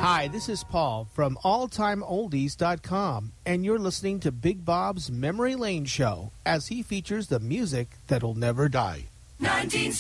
Hi, this is Paul from AllTimeOldies.com, and you're listening to Big Bob's Memory Lane Show as he features the music that'll never die.